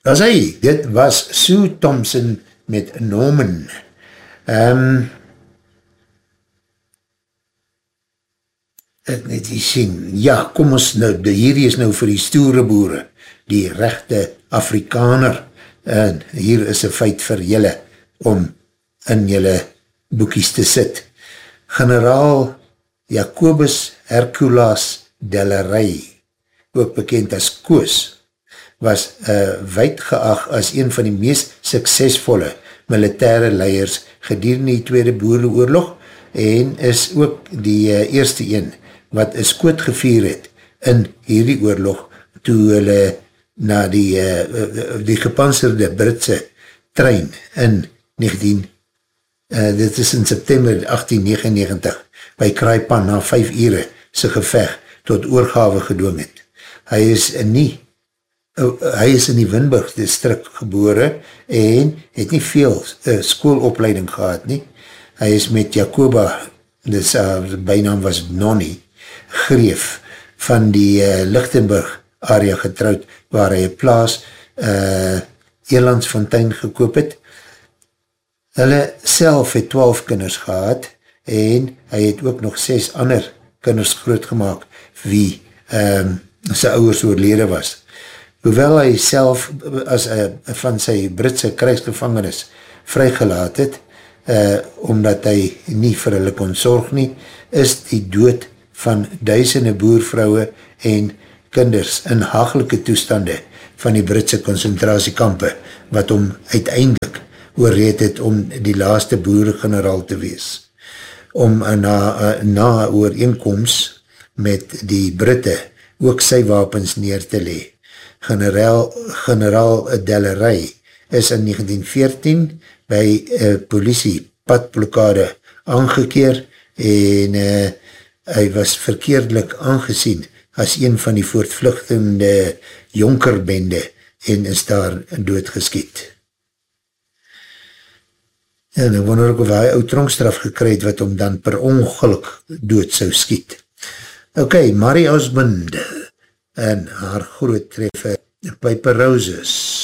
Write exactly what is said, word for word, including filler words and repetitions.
As hy, dit was Sue Thompson met Norman. Um, ek net die sien, ja, kom ons nou, hierdie is nou vir die stoere boere, die rechte Afrikaner, en hier is een feit vir julle, om in julle boekies te sit. Generaal Jacobus Hercules Delarey, ook bekend as Koos, was uh, wijd geag as een van die meest suksesvolle militaire leiers gedurende die Tweede Boereoorlog en is ook die uh, eerste een wat een skoot gevier het in hierdie oorlog toe hulle na die, uh, die gepantserde Britse trein in negentien, uh, dit is in September achttien negenennegentig by Kraipan na vijf ure sy geveg tot oorgawe gedoen het. Hy is nie Uh, hy is in die Winburg district gebore en het nie veel uh, skoolopleiding gehad nie. Hy is met Jacoba, dis uh, bynaam was Nonnie, Greef van die uh, Lichtenburg area getrouwd, waar hy een plaas uh, Elandsfontein gekoop het. Hulle self het twaalf kinders gehad en hy het ook nog ses ander kinders grootgemaak wie um, sy ouers oorlede was. Hoewel hy self as uh, van sy Britse krijgsgevangenis vrygelaat het, uh, omdat hy nie vir hulle kon sorg nie, is die dood van duisende boervrouwe en kinders in hagelike toestande van die Britse concentratiekampe, wat hom uiteindelik oorreed het om die laaste boeregeneraal te wees. Om uh, na, uh, na ooreenkomst met die Britte ook sy wapens neer te lee. Generaal, generaal Delarey is in negentien veertien by uh, polisie padblokkade aangekeer en uh, hy was verkeerdelik aangesien as een van die voortvluchtende jonkerbende en is daar doodgeskiet. En ek wonder ook of hy ou tronkstraf gekry het wat hom dan per ongeluk dood sou skiet. Ok, Marie Osmond en haar groot treffer Paper Roses.